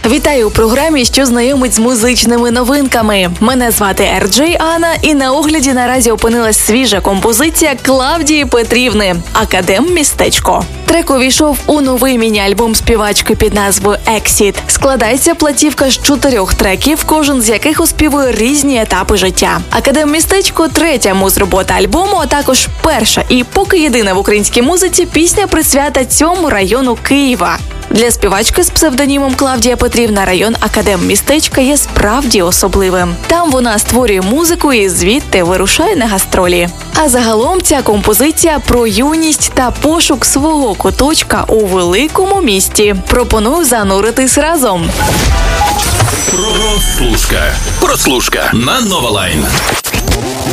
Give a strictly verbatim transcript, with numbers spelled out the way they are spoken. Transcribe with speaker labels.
Speaker 1: Вітаю у програмі, що знайомить з музичними новинками. Мене звати Ер Джей Анна, і на огляді наразі опинилась свіжа композиція Клавдії Петрівни «Академ-містечко». Трек увійшов у новий міні-альбом співачки під назвою «Exit». Складається платівка з чотирьох треків, кожен з яких оспівує різні етапи життя. «Академ-містечко» – третя муз-робота альбому, а також перша і поки єдина в українській музиці пісня присвята цьому району Києва. Для співачки з псевдонімом Клавдія Петрівна район Академ-містечка є справді особливим. Там вона створює музику і звідти вирушає на гастролі. А загалом ця композиція про юність та пошук свого куточка у великому місті. Пропоную зануритись разом.
Speaker 2: Прослушка. Прослушка на Нова Лайн.